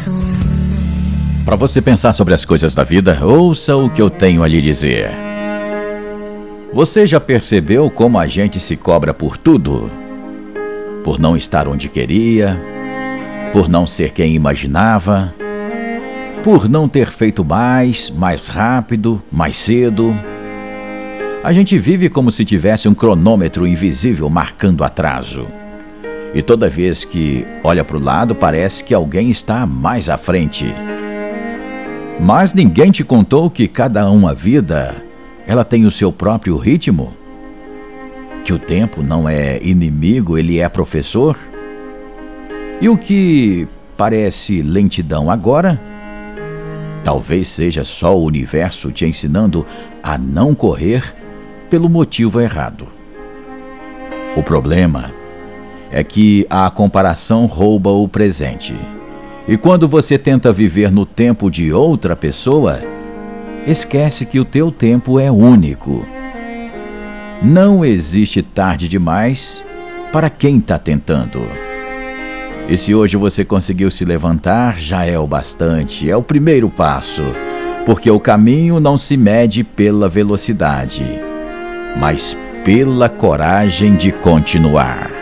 Para você pensar sobre as coisas da vida, ouça o que eu tenho a lhe dizer. Você já percebeu como a gente se cobra por tudo? Por não estar onde queria, por não ser quem imaginava, por não ter feito mais rápido, mais cedo. A gente vive como se tivesse um cronômetro invisível marcando atraso. E toda vez que olha para o lado, parece que alguém está mais à frente. Mas ninguém te contou que cada uma vida, ela tem o seu próprio ritmo? Que o tempo não é inimigo, ele é professor? E o que parece lentidão agora, talvez seja só o universo te ensinando a não correr pelo motivo errado. O problema é que a comparação rouba o presente. E quando você tenta viver no tempo de outra pessoa, esquece que o teu tempo é único. Não existe tarde demais para quem está tentando. E se hoje você conseguiu se levantar, já é o bastante, é o primeiro passo, porque o caminho não se mede pela velocidade, mas pela coragem de continuar.